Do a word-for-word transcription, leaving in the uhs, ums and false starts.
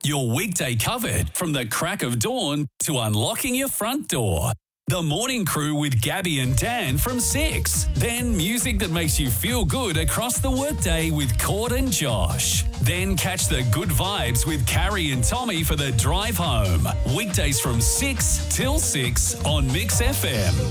Your weekday covered from the crack of dawn to unlocking your front door. The Morning Crew with Gabby and Dan from six. Then music that makes you feel good across the workday with Cord and Josh. Then catch the good vibes with Carrie and Tommy for the drive home. Weekdays from six till six on Mix F M.